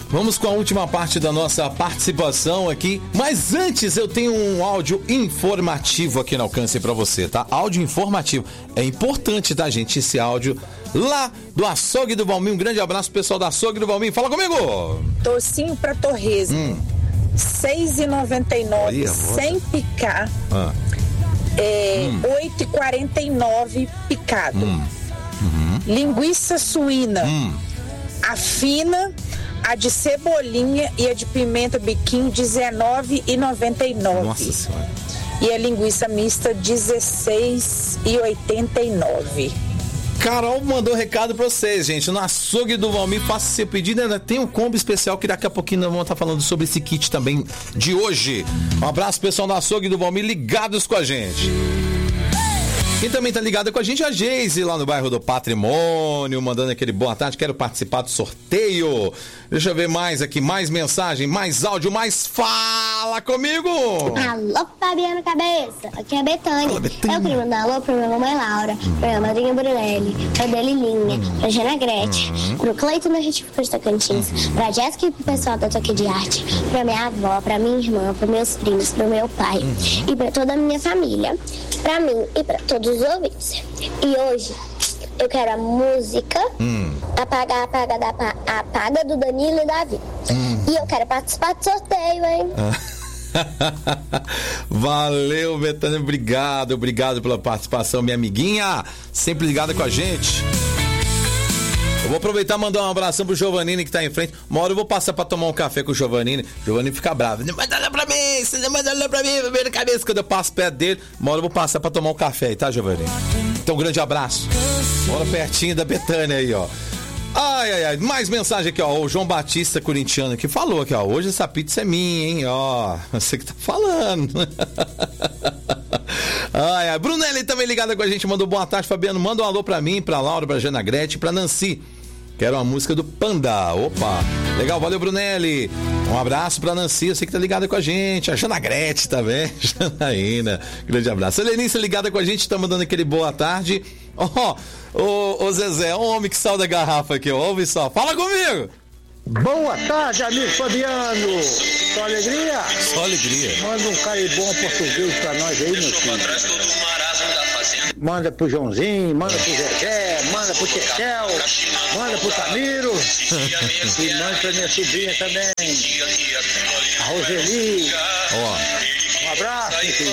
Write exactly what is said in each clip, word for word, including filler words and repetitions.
Vamos com a última parte da nossa participação aqui. Mas antes eu tenho um áudio informativo aqui no alcance pra você, tá? Áudio informativo. É importante, tá, gente? Esse áudio lá do Açougue do Valmir. Um grande abraço, pessoal do Açougue do Valmir. Fala comigo! Tocinho pra torresmo. Hum. seis reais e noventa e nove centavos sem picar. Ah. É, hum. oito reais e quarenta e nove centavos picado. Hum. Uhum. Linguiça suína. Hum. A fina, a de cebolinha e a de pimenta biquinho, dezenove reais e noventa e nove centavos. Nossa Senhora. E a linguiça mista, dezesseis reais e oitenta e nove centavos. Carol mandou recado pra vocês, gente. No Açougue do Valmir, faça seu pedido. Ainda tem um combo especial que daqui a pouquinho nós vamos estar falando sobre esse kit também de hoje. Um abraço, pessoal do Açougue do Valmir, ligados com a gente. Quem também tá ligado com a gente é a Geise, lá no bairro do Patrimônio, mandando aquele boa tarde, quero participar do sorteio. Deixa eu ver mais aqui, mais mensagem, mais áudio, mais fala comigo! Alô, Fabiano Cabeça, aqui é a Betânia. Fala, Betânia. Eu queria mandar alô pra minha mamãe Laura, hum. pra minha madrinha Brunelli, pra Delilinha, hum. pra Jana Gretchen, hum. pro Cleiton da Retifica de Tocantins, hum. pra Jéssica e pro pessoal da Toque de Arte, pra minha avó, pra minha irmã, pros meus primos, pro meu pai hum. e pra toda a minha família, pra mim e pra todos os ouvintes. E hoje eu quero a música hum. Apaga, Apaga, da, Apaga do Danilo e Davi. Hum. E eu quero participar do sorteio, hein? Valeu, Betânia, obrigado, obrigado pela participação, minha amiguinha, sempre ligada com a gente. Eu vou aproveitar e mandar um abração pro Giovannini que tá em frente. Uma hora eu vou passar pra tomar um café com o Giovannini. O Giovannini fica bravo. Não manda lá pra mim, você não manda lá pra mim, ver na cabeça. Quando eu passo perto dele, uma hora eu vou passar pra tomar um café aí, tá, Giovannini? Então, um grande abraço. Bora pertinho da Betânia aí, ó. Ai, ai, ai, mais mensagem aqui, ó, o João Batista, corintiano, que falou aqui, ó, hoje essa pizza é minha, hein, ó, você que tá falando. Ai, ai, Brunelli também ligada com a gente, mandou boa tarde, Fabiano, manda um alô pra mim, pra Laura, pra Jana Gretchen, pra Nancy, quero uma música do Panda, opa, legal, valeu, Brunelli, um abraço pra Nancy, eu sei que tá ligada com a gente, a Jana Gretchen também, Janaína, grande abraço, a Lenice ligada com a gente, tá mandando aquele boa tarde. Ó, oh, ô, ô Zezé, um homem que saiu da garrafa aqui, ó, ouve só, fala comigo! Boa tarde, amigo Fabiano! Só alegria? Só alegria. Manda um caibom português pra nós aí, meu filho. Manda pro Joãozinho, manda pro Zezé, manda pro Tetel, manda pro Camilo e manda pra minha sobrinha também, a Roseli. Ó. Um abraço, filho.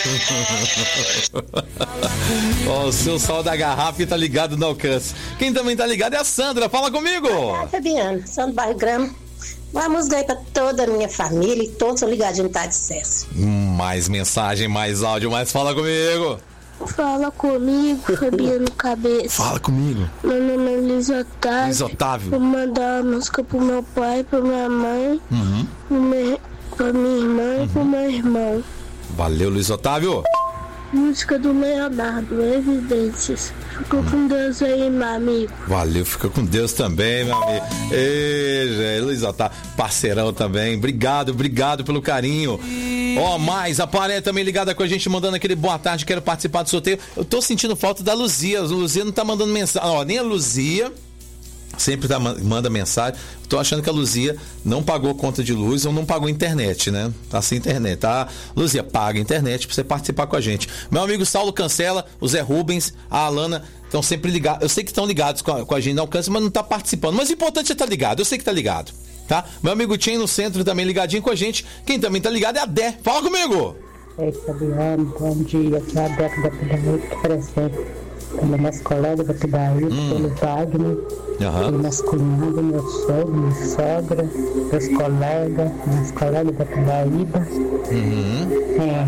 Ó, o seu sal da garrafa tá ligado no alcance. Quem também tá ligado é a Sandra. Fala comigo. Olá, Fabiano. Sandra Barro Grama. Vamos ganhar pra toda a minha família e todos são ligados em Tá de Sucesso. Mais mensagem, mais áudio, mais fala comigo. Fala comigo, Fabiano Cabeça. Fala comigo. Meu nome é Luiz Otávio. Luiz Otávio. Vou mandar uma música pro meu pai, pra minha mãe, uhum. pro meu... pra minha irmã uhum. e pro meu irmão. Valeu, Luiz Otávio. Música do Leonardo, Evidências. Fica hum. com Deus aí, meu amigo. Valeu, fica com Deus também, meu amigo. Ei, gente, Luiz Otávio, parceirão também. Obrigado, obrigado pelo carinho. Ó, oh, mais, a Paré também ligada com a gente, mandando aquele boa tarde, quero participar do sorteio. Eu tô sentindo falta da Luzia. A Luzia não tá mandando mensagem. Ó, nem a Luzia sempre tá, manda mensagem. Tô achando que a Luzia não pagou conta de luz ou não pagou internet, né? Tá sem internet, tá? Luzia, paga internet pra você participar com a gente. Meu amigo Saulo Cancela, o Zé Rubens, a Alana estão sempre ligados. Eu sei que estão ligados com a, com a gente no alcance, mas não tá participando. Mas o importante é estar ligado, eu sei que tá ligado, tá? Meu amigo Tien no centro também ligadinho com a gente. Quem também tá ligado é a Dé. Fala comigo! Ei, Fabiano, bom dia. Aqui é a Dé da Pedra presente. Pelo nosso colega da Pidaí, hum. pelo Wagner, uhum. pelo nosso cunhado, meu sogro, minha sogra, meus colegas, meus colegas da Pidaíba. Uhum. É.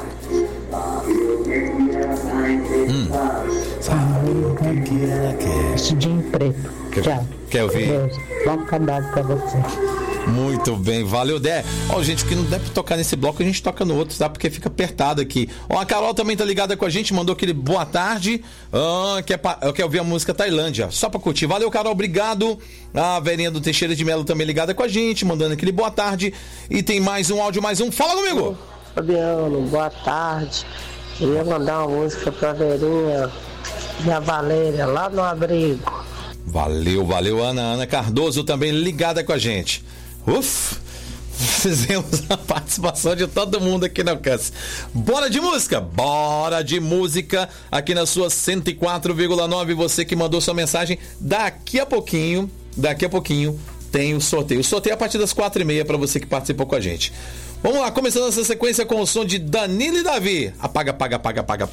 Hum. Vestidinho preto. Quer, Tchau. Quer ouvir? Deus. Bom trabalho pra você. Muito bem, valeu, Dé. Ó, gente, que não deve tocar nesse bloco, a gente toca no outro, tá? Porque fica apertado aqui. Ó, a Carol também tá ligada com a gente, mandou aquele boa tarde. Ah, quer, quer ouvir a música Tailândia, só pra curtir. Valeu, Carol, obrigado. A Verinha do Teixeira de Melo também ligada com a gente, mandando aquele boa tarde. E tem mais um áudio, mais um. Fala comigo! Fabiano, boa tarde. Queria mandar uma música pra Verinha e a Valéria, lá no abrigo. Valeu, valeu, Ana. Ana Cardoso também ligada com a gente. Uf! Fizemos a participação de todo mundo aqui no Alcance. Bora de música? Bora de música aqui na sua cento e quatro vírgula nove. Você que mandou sua mensagem, daqui a pouquinho, daqui a pouquinho tem o sorteio. O sorteio é a partir das quatro e meia para você que participou com a gente. Vamos lá, começando essa sequência com o som de Danilo e Davi. Apaga, apaga, apaga, apaga, apaga.